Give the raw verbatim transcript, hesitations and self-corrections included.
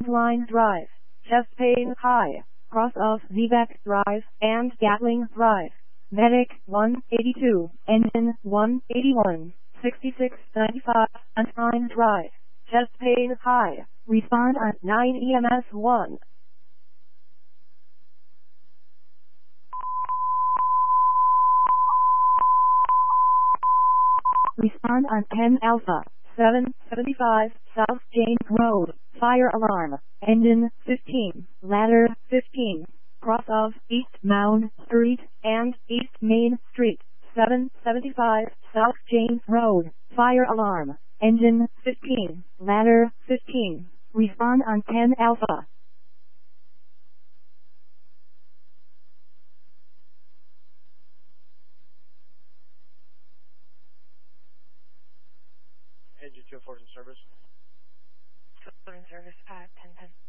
Line Drive, Chastain High, cross of Zeebeck Drive and Gatling Drive. Medic one eighty-two, engine one eighty-one, sixty-six ninety-five, Line Drive, Chastain High. Respond at nine E M S one. Respond on ten Alpha, seven seventy-five, South James Road, fire alarm, engine fifteen, ladder fifteen, cross of East Mound Street and East Main Street, seven seventy-five, South James Road, fire alarm, engine fifteen, ladder fifteen. Respond on ten Alpha. Engine two oh four is in service. two oh four in service at ten ten.